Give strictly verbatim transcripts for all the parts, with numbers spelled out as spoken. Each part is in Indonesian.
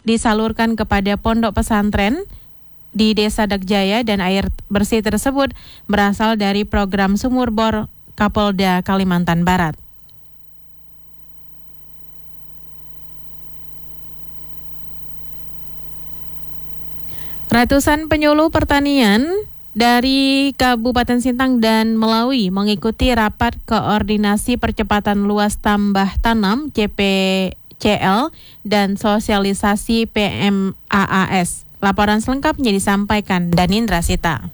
disalurkan kepada pondok pesantren di Desa Dakjaya dan air bersih tersebut berasal dari program Sumur Bor Kapolda Kalimantan Barat. Ratusan penyuluh pertanian dari Kabupaten Sintang dan Melawi mengikuti rapat koordinasi percepatan luas tambah tanam C P C L dan sosialisasi P M A A S. Laporan selengkapnya disampaikan Danindra Sita.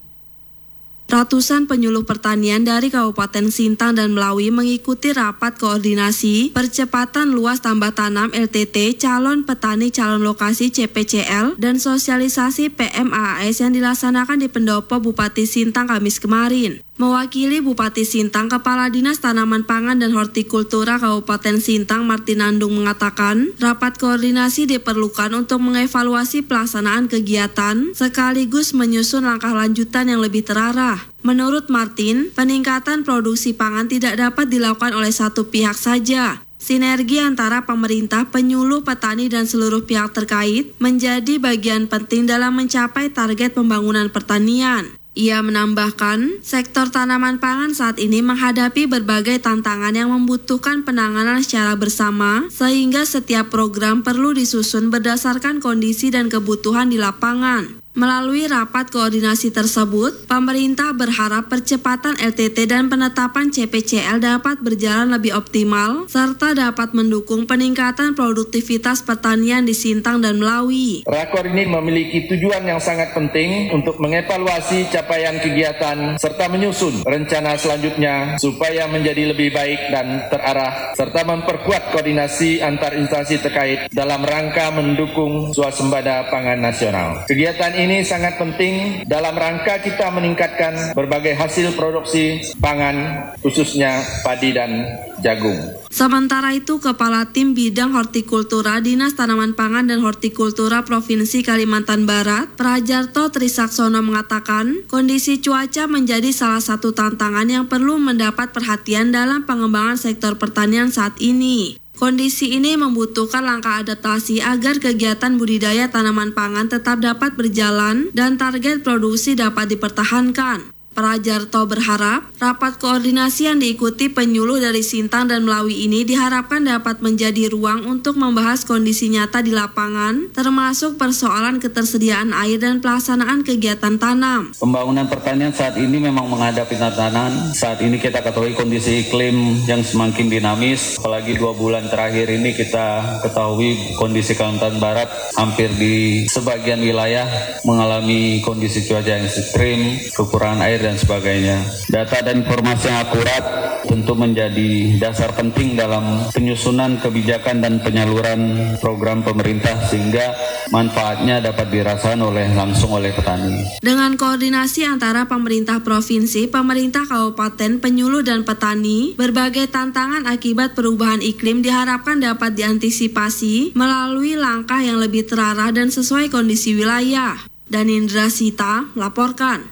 Ratusan penyuluh pertanian dari Kabupaten Sintang dan Melawi mengikuti rapat koordinasi percepatan luas tambah tanam L T T calon petani calon lokasi C P C L dan sosialisasi P M A A S yang dilaksanakan di Pendopo Bupati Sintang Kamis kemarin. Mewakili Bupati Sintang, Kepala Dinas Tanaman Pangan dan Hortikultura Kabupaten Sintang Martinandung mengatakan, rapat koordinasi diperlukan untuk mengevaluasi pelaksanaan kegiatan sekaligus menyusun langkah lanjutan yang lebih terarah. Menurut Martin, peningkatan produksi pangan tidak dapat dilakukan oleh satu pihak saja. Sinergi antara pemerintah, penyuluh, petani, dan seluruh pihak terkait menjadi bagian penting dalam mencapai target pembangunan pertanian. Ia menambahkan, sektor tanaman pangan saat ini menghadapi berbagai tantangan yang membutuhkan penanganan secara bersama, sehingga setiap program perlu disusun berdasarkan kondisi dan kebutuhan di lapangan. Melalui rapat koordinasi tersebut, pemerintah berharap percepatan L T T dan penetapan C P C L dapat berjalan lebih optimal, serta dapat mendukung peningkatan produktivitas pertanian di Sintang dan Melawi. Rakor ini memiliki tujuan yang sangat penting untuk mengevaluasi capaian kegiatan serta menyusun rencana selanjutnya supaya menjadi lebih baik dan terarah, serta memperkuat koordinasi antar instansi terkait dalam rangka mendukung swasembada pangan nasional. Kegiatan ini sangat penting dalam rangka kita meningkatkan berbagai hasil produksi pangan, khususnya padi dan jagung. Sementara itu, Kepala Tim Bidang Hortikultura Dinas Tanaman Pangan dan Hortikultura Provinsi Kalimantan Barat, Prajarto Trisaksono mengatakan, kondisi cuaca menjadi salah satu tantangan yang perlu mendapat perhatian dalam pengembangan sektor pertanian saat ini. Kondisi ini membutuhkan langkah adaptasi agar kegiatan budidaya tanaman pangan tetap dapat berjalan dan target produksi dapat dipertahankan. Prajarto berharap rapat koordinasi yang diikuti penyuluh dari Sintang dan Melawi ini diharapkan dapat menjadi ruang untuk membahas kondisi nyata di lapangan, termasuk persoalan ketersediaan air dan pelaksanaan kegiatan tanam. Pembangunan pertanian saat ini memang menghadapi tantangan. Saat ini kita ketahui kondisi iklim yang semakin dinamis, apalagi dua bulan terakhir ini kita ketahui kondisi Kalimantan Barat hampir di sebagian wilayah mengalami kondisi cuaca yang ekstrim, kekurangan air dan sebagainya. Data dan informasi yang akurat tentu menjadi dasar penting dalam penyusunan kebijakan dan penyaluran program pemerintah sehingga manfaatnya dapat dirasakan oleh langsung oleh petani. Dengan koordinasi antara pemerintah provinsi, pemerintah kabupaten, penyuluh dan petani, berbagai tantangan akibat perubahan iklim diharapkan dapat diantisipasi melalui langkah yang lebih terarah dan sesuai kondisi wilayah. Danindra Sita melaporkan.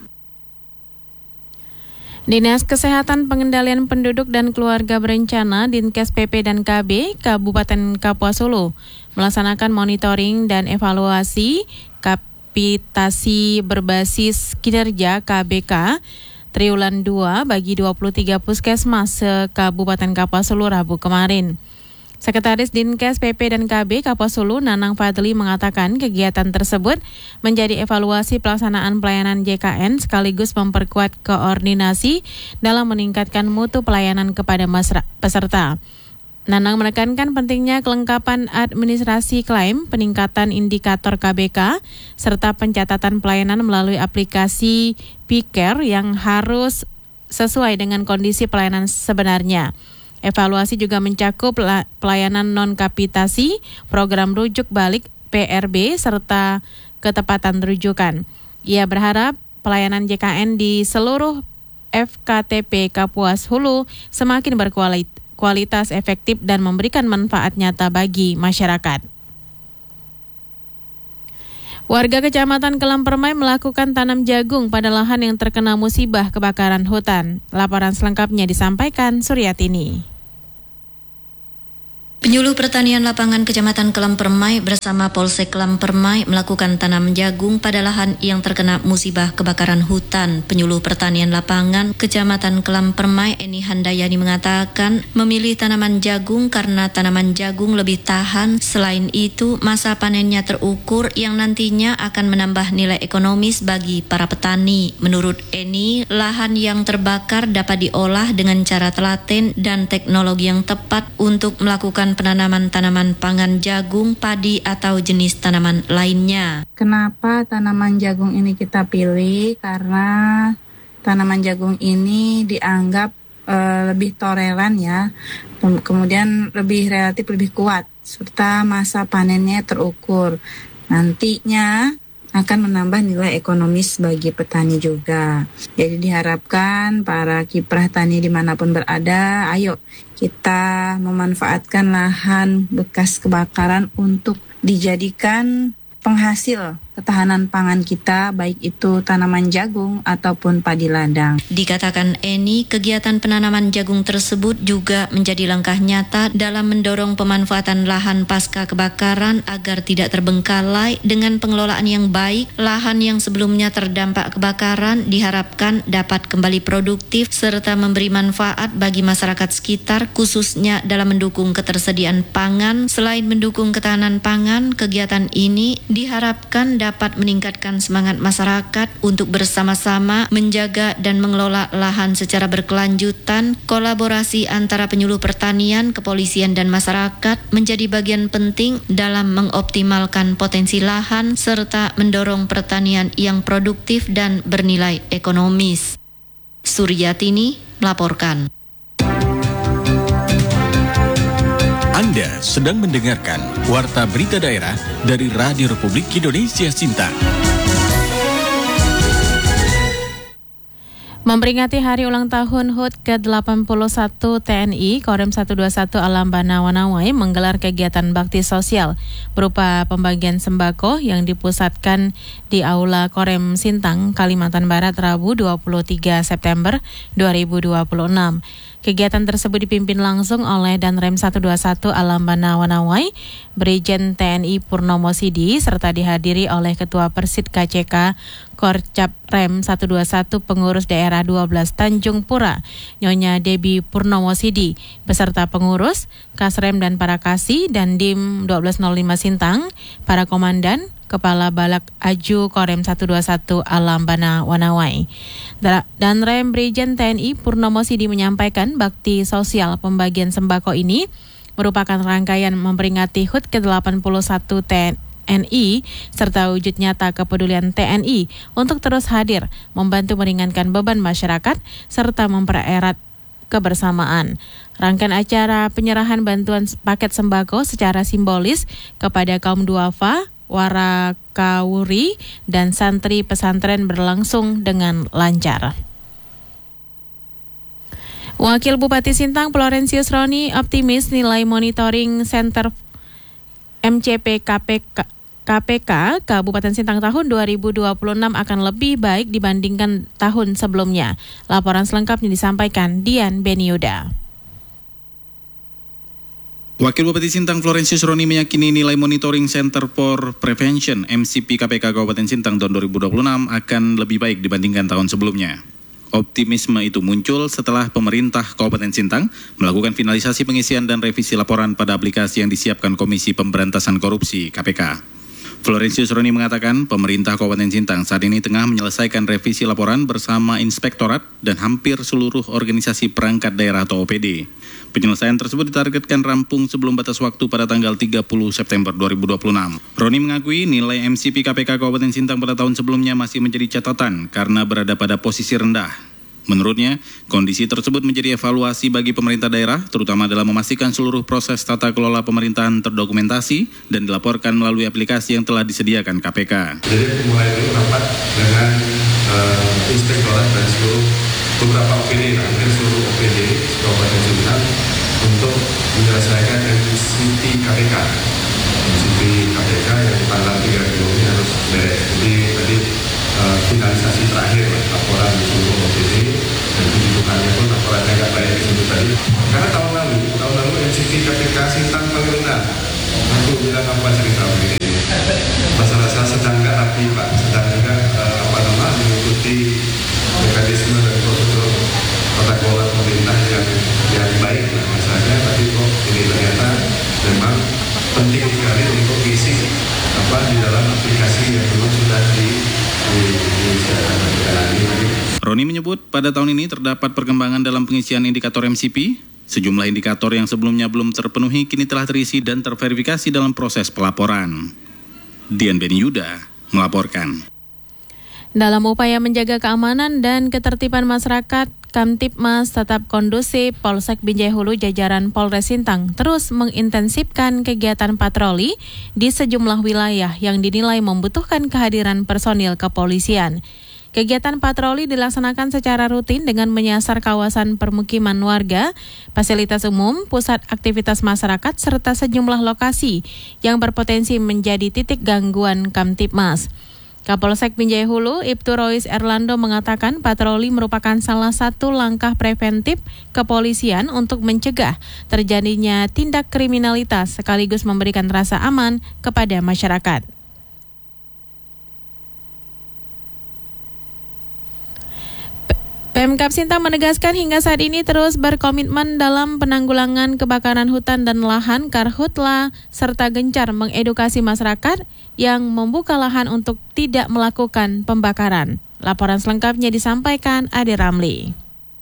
Dinas Kesehatan Pengendalian Penduduk dan Keluarga Berencana Dinkes P P dan K B Kabupaten Kapuas Hulu melaksanakan monitoring dan evaluasi kapitasi berbasis kinerja K B K triwulan dua bagi dua puluh tiga puskesmas se-Kabupaten Kapuas Hulu Rabu kemarin. Sekretaris Dinkes P P dan K B Kapuas Hulu Nanang Fadli mengatakan kegiatan tersebut menjadi evaluasi pelaksanaan pelayanan J K N sekaligus memperkuat koordinasi dalam meningkatkan mutu pelayanan kepada peserta. Nanang menekankan pentingnya kelengkapan administrasi klaim, peningkatan indikator K B K, serta pencatatan pelayanan melalui aplikasi P-Care yang harus sesuai dengan kondisi pelayanan sebenarnya. Evaluasi juga mencakup pelayanan non-kapitasi, program rujuk balik P R B, serta ketepatan rujukan. Ia berharap pelayanan J K N di seluruh F K T P Kapuas Hulu semakin berkualitas, efektif, dan memberikan manfaat nyata bagi masyarakat. Warga Kecamatan Kelampermai melakukan tanam jagung pada lahan yang terkena musibah kebakaran hutan. Laporan selengkapnya disampaikan Suryatini. Penyuluh Pertanian Lapangan Kecamatan Kelam Permai bersama Polsek Kelam Permai melakukan tanam jagung pada lahan yang terkena musibah kebakaran hutan. Penyuluh Pertanian Lapangan Kecamatan Kelam Permai Eni Handayani mengatakan memilih tanaman jagung karena tanaman jagung lebih tahan. Selain itu, masa panennya terukur yang nantinya akan menambah nilai ekonomis bagi para petani. Menurut Eni, lahan yang terbakar dapat diolah dengan cara telaten dan teknologi yang tepat untuk melakukan penanaman tanaman pangan jagung, padi, atau jenis tanaman lainnya. Kenapa tanaman jagung ini kita pilih? Karena tanaman jagung ini dianggap e, lebih toleran ya, kemudian lebih relatif lebih kuat, serta masa panennya terukur. Nantinya akan menambah nilai ekonomis bagi petani juga. Jadi diharapkan para kiprah tani dimanapun berada, ayo kita memanfaatkan lahan bekas kebakaran untuk dijadikan penghasil ketahanan pangan kita, baik itu tanaman jagung ataupun padi ladang. Dikatakan Eni, kegiatan penanaman jagung tersebut juga menjadi langkah nyata dalam mendorong pemanfaatan lahan pasca kebakaran agar tidak terbengkalai. Dengan pengelolaan yang baik, lahan yang sebelumnya terdampak kebakaran diharapkan dapat kembali produktif serta memberi manfaat bagi masyarakat sekitar, khususnya dalam mendukung ketersediaan pangan. Selain mendukung ketahanan pangan, kegiatan ini diharapkan dapat meningkatkan semangat masyarakat untuk bersama-sama menjaga dan mengelola lahan secara berkelanjutan. Kolaborasi antara penyuluh pertanian, kepolisian, dan masyarakat menjadi bagian penting dalam mengoptimalkan potensi lahan serta mendorong pertanian yang produktif dan bernilai ekonomis. Suryatini melaporkan. Anda sedang mendengarkan Warta Berita Daerah dari Radio Republik Indonesia Sintang. Memperingati hari ulang tahun H U T ke delapan puluh satu T N I, Korem seratus dua puluh satu Alambana Wanawai menggelar kegiatan bakti sosial berupa pembagian sembako yang dipusatkan di Aula Korem Sintang, Kalimantan Barat, Rabu dua puluh tiga September dua ribu dua puluh enam. Kegiatan tersebut dipimpin langsung oleh Danrem seratus dua puluh satu Alambana Wanawai, Brigjen T N I Purnomo Sidi, serta dihadiri oleh Ketua Persid K C K Korcap Rem seratus dua puluh satu Pengurus Daerah dua belas Tanjung Pura, Nyonya Debbie Purnomo Sidi, beserta pengurus, Kasrem dan para Kasih, dan Dim dua belas nol lima Sintang, para komandan, Kepala Balak Aju Korem seratus dua puluh satu Alambana Wanawai. Dan Rem Brigjen T N I Purnomo Sidi menyampaikan bakti sosial pembagian sembako ini merupakan rangkaian memperingati H U T ke delapan puluh satu T N I serta wujud nyata kepedulian T N I untuk terus hadir membantu meringankan beban masyarakat serta mempererat kebersamaan. Rangkaian acara penyerahan bantuan paket sembako secara simbolis kepada kaum duafa, warakawuri, dan santri pesantren berlangsung dengan lancar. Wakil Bupati Sintang Florensius Roni optimis nilai monitoring Center M C P K P K K P K Kabupaten Sintang tahun dua ribu dua puluh enam akan lebih baik dibandingkan tahun sebelumnya. Laporan selengkapnya disampaikan Dian Beniuda. Wakil Bupati Sintang Florensius Roni meyakini nilai monitoring Center for Prevention M C P K P K Kabupaten Sintang tahun dua ribu dua puluh enam akan lebih baik dibandingkan tahun sebelumnya. Optimisme itu muncul setelah pemerintah Kabupaten Sintang melakukan finalisasi pengisian dan revisi laporan pada aplikasi yang disiapkan Komisi Pemberantasan Korupsi K P K. Florensius Roni mengatakan pemerintah Kabupaten Sintang saat ini tengah menyelesaikan revisi laporan bersama Inspektorat dan hampir seluruh organisasi perangkat daerah atau O P D. Penyelesaian tersebut ditargetkan rampung sebelum batas waktu pada tanggal tiga puluh September dua ribu dua puluh enam. Roni mengakui nilai M C P K P K Kabupaten Sintang pada tahun sebelumnya masih menjadi catatan karena berada pada posisi rendah. Menurutnya, kondisi tersebut menjadi evaluasi bagi pemerintah daerah, terutama dalam memastikan seluruh proses tata kelola pemerintahan terdokumentasi dan dilaporkan melalui aplikasi yang telah disediakan K P K. Jadi mulai dulu rapat dengan uh, Inspektorat dan seluruh beberapa O P D, hampir seluruh O P D Kabupaten Sintang untuk menyelesaikan M C P K P K. M C P K P K yang tanggal tiga puluh ini harus beres. Jadi tadi uh, finalisasi terakhir laporan di seluruh O P D dan kedudukannya pun laporannya agak banyak disebut tadi. Karena tahun lalu, tahun lalu M C P K P K Sintang apa di dalam aplikasi yang memang sudah di dijalani. Roni menyebut pada tahun ini terdapat perkembangan dalam pengisian indikator M C P. Sejumlah indikator yang sebelumnya belum terpenuhi kini telah terisi dan terverifikasi dalam proses pelaporan. Dian Beni Yuda melaporkan. Dalam upaya menjaga keamanan dan ketertiban masyarakat, Kamtibmas tetap kondusif. Polsek Binjai Hulu jajaran Polres Sintang terus mengintensifkan kegiatan patroli di sejumlah wilayah yang dinilai membutuhkan kehadiran personil kepolisian. Kegiatan patroli dilaksanakan secara rutin dengan menyasar kawasan permukiman warga, fasilitas umum, pusat aktivitas masyarakat, serta sejumlah lokasi yang berpotensi menjadi titik gangguan Kamtibmas. Kapolsek Binjai Hulu, Ibtu Rois Erlando mengatakan patroli merupakan salah satu langkah preventif kepolisian untuk mencegah terjadinya tindak kriminalitas sekaligus memberikan rasa aman kepada masyarakat. Pemkab Sintang menegaskan hingga saat ini terus berkomitmen dalam penanggulangan kebakaran hutan dan lahan Karhutla serta gencar mengedukasi masyarakat yang membuka lahan untuk tidak melakukan pembakaran. Laporan selengkapnya disampaikan Ade Ramli.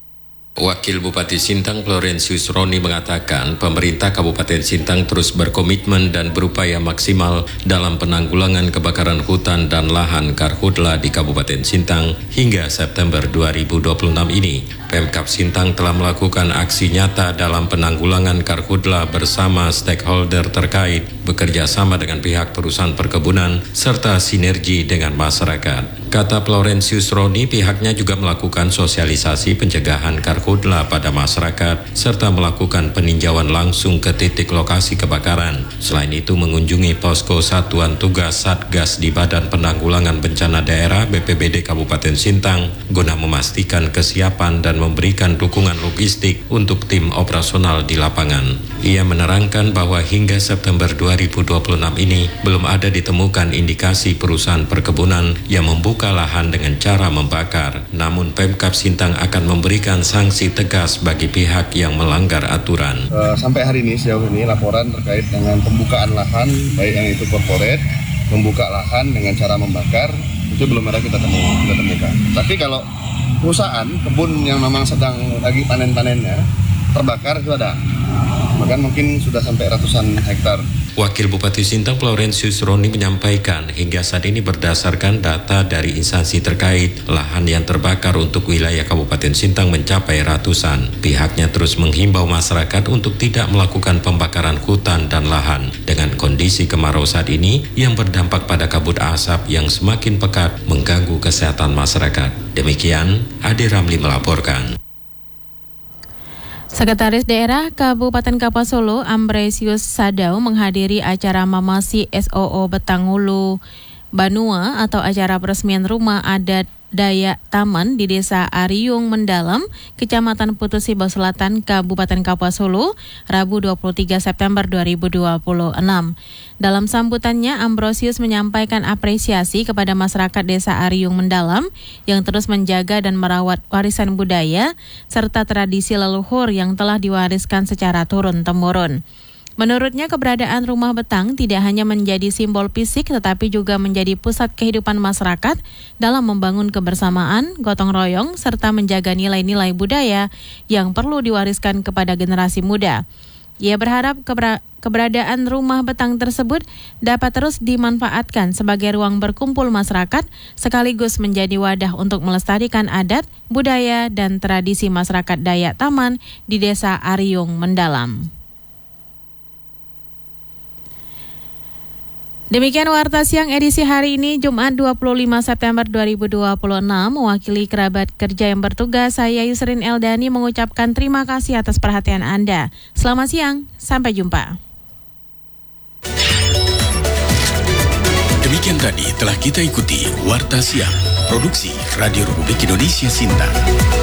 Wakil Bupati Sintang Florentius Roni mengatakan pemerintah Kabupaten Sintang terus berkomitmen dan berupaya maksimal dalam penanggulangan kebakaran hutan dan lahan Karhutla di Kabupaten Sintang hingga September dua ribu dua puluh enam ini. Pemkab Sintang telah melakukan aksi nyata dalam penanggulangan Karhutla bersama stakeholder terkait, bekerja sama dengan pihak perusahaan perkebunan, serta sinergi dengan masyarakat. Kata Florentius Roni, pihaknya juga melakukan sosialisasi pencegahan Karhutla pada masyarakat, serta melakukan peninjauan langsung ke titik lokasi kebakaran. Selain itu mengunjungi posko Satuan Tugas Satgas di Badan Penanggulangan Bencana Daerah B P B D Kabupaten Sintang, guna memastikan kesiapan dan memberikan dukungan logistik untuk tim operasional di lapangan. Ia menerangkan bahwa hingga September dua ribu dua puluh enam ini belum ada ditemukan indikasi perusahaan perkebunan yang membuka lahan dengan cara membakar. Namun Pemkab Sintang akan memberikan sanksi tegas bagi pihak yang melanggar aturan. Uh, sampai hari ini sejauh ini laporan terkait dengan pembukaan lahan, baik yang itu corporate, membuka lahan dengan cara membakar, itu belum ada kita, temu, kita temukan. Tapi kalau perusahaan kebun yang memang sedang lagi panen-panennya terbakar itu ada, bahkan mungkin sudah sampai ratusan hektar. Wakil Bupati Sintang Florentius Roni menyampaikan hingga saat ini berdasarkan data dari instansi terkait, lahan yang terbakar untuk wilayah Kabupaten Sintang mencapai ratusan. Pihaknya terus menghimbau masyarakat untuk tidak melakukan pembakaran hutan dan lahan dengan kondisi kemarau saat ini yang berdampak pada kabut asap yang semakin pekat mengganggu kesehatan masyarakat. Demikian, Ade Ramli melaporkan. Sekretaris Daerah Kabupaten Kapuas Hulu Ambresius Sadau menghadiri acara Mamasi S O O Betangulu Banua atau acara peresmian rumah adat Dayak Taman di Desa Ariung Mendalam, Kecamatan Putus Sibo Selatan, Kabupaten Kapuas Hulu, Rabu dua puluh tiga September dua ribu dua puluh enam. Dalam sambutannya, Ambrosius menyampaikan apresiasi kepada masyarakat Desa Ariung Mendalam yang terus menjaga dan merawat warisan budaya serta tradisi leluhur yang telah diwariskan secara turun-temurun. Menurutnya, keberadaan rumah betang tidak hanya menjadi simbol fisik tetapi juga menjadi pusat kehidupan masyarakat dalam membangun kebersamaan, gotong royong, serta menjaga nilai-nilai budaya yang perlu diwariskan kepada generasi muda. Ia berharap keber- keberadaan rumah betang tersebut dapat terus dimanfaatkan sebagai ruang berkumpul masyarakat sekaligus menjadi wadah untuk melestarikan adat, budaya, dan tradisi masyarakat Dayak Taman di Desa Ariung Mendalam. Demikian Warta Siang edisi hari ini Jumat dua puluh lima September dua ribu dua puluh enam. Mewakili kerabat kerja yang bertugas, saya Yusrin Eldani mengucapkan terima kasih atas perhatian Anda. Selamat siang, sampai jumpa. Demikian tadi telah kita ikuti Warta Siang, produksi Radio Republik Indonesia Sintang.